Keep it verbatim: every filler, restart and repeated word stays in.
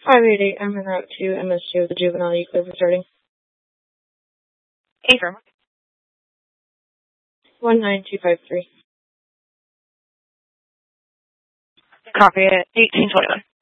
five eight eight, I'm en route to M S G with the juvenile. You clear for starting? Affirm. one nine two five three. Copy it. eighteen twenty-one.